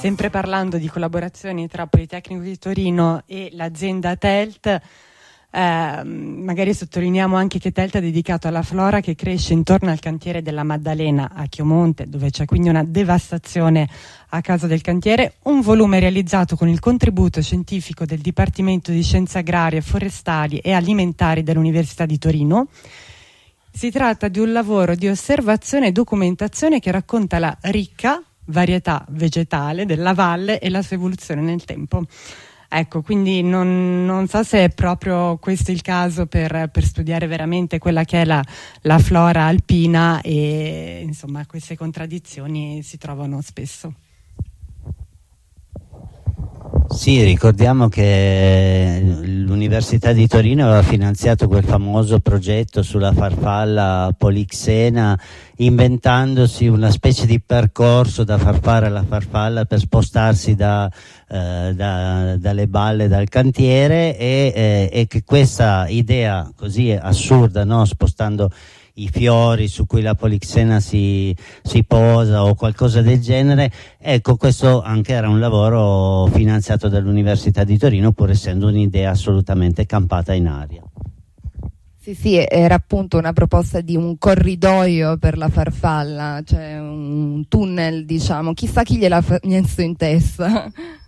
Sempre parlando di collaborazioni tra Politecnico di Torino e l'azienda Telt, magari sottolineiamo anche che Telt è dedicato alla flora che cresce intorno al cantiere della Maddalena a Chiomonte, dove c'è quindi una devastazione a causa del cantiere, un volume realizzato con il contributo scientifico del Dipartimento di Scienze Agrarie, Forestali e Alimentari dell'Università di Torino. Si tratta di un lavoro di osservazione e documentazione che racconta la ricca varietà vegetale della valle e la sua evoluzione nel tempo. Ecco, quindi non so se è proprio questo il caso per studiare veramente quella che è la flora alpina, e insomma queste contraddizioni si trovano spesso. Sì, ricordiamo che l'Università di Torino aveva finanziato quel famoso progetto sulla farfalla polixena, inventandosi una specie di percorso da far fare alla farfalla per spostarsi dalle balle, dal cantiere, e che questa idea così assurda, no? Spostando i fiori su cui la polixena si posa o qualcosa del genere, ecco, questo anche era un lavoro finanziato dall'Università di Torino, pur essendo un'idea assolutamente campata in aria. Sì, era appunto una proposta di un corridoio per la farfalla, cioè un tunnel, diciamo, chissà chi gliel'ha messo in testa.